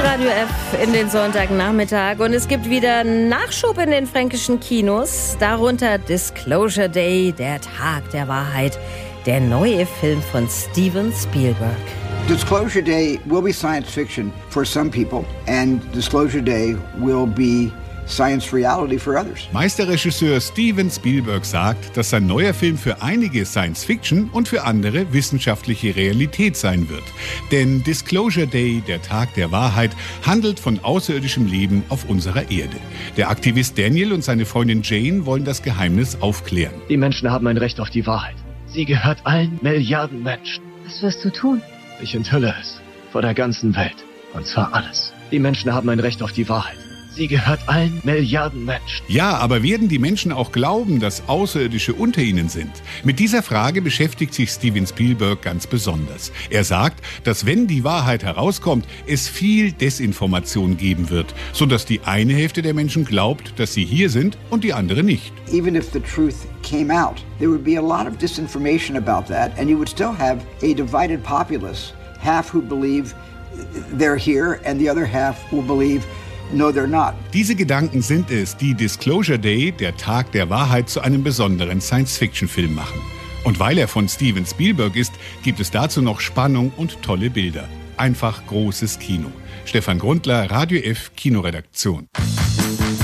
Radio F in den Sonntagnachmittag und es gibt wieder Nachschub in den fränkischen Kinos, darunter Disclosure Day, der Tag der Wahrheit, der neue Film von Steven Spielberg. Disclosure Day will be science fiction for some people and Disclosure Day will be science reality for others. Meisterregisseur Steven Spielberg sagt, dass sein neuer Film für einige Science Fiction und für andere wissenschaftliche Realität sein wird. Denn Disclosure Day, der Tag der Wahrheit, handelt von außerirdischem Leben auf unserer Erde. Der Aktivist Daniel und seine Freundin Jane wollen das Geheimnis aufklären. Die Menschen haben ein Recht auf die Wahrheit. Sie gehört allen Milliarden Menschen. Was wirst du tun? Ich enthülle es vor der ganzen Welt. Und zwar alles. Die Menschen haben ein Recht auf die Wahrheit. Sie gehört allen Milliarden Menschen. Ja, aber werden die Menschen auch glauben, dass Außerirdische unter ihnen sind? Mit dieser Frage beschäftigt sich Steven Spielberg ganz besonders. Er sagt, dass wenn die Wahrheit herauskommt, es viel Desinformation geben wird, sodass die eine Hälfte der Menschen glaubt, dass sie hier sind und die andere nicht. Even if the truth came out, there would be a lot of disinformation about that and you would still have a divided populace, half who believe they're here and the other half will believe no, they're not. Diese Gedanken sind es, die Disclosure Day, der Tag der Wahrheit, zu einem besonderen Science-Fiction-Film machen. Und weil er von Steven Spielberg ist, gibt es dazu noch Spannung und tolle Bilder. Einfach großes Kino. Stefan Grundler, Radio F Kinoredaktion.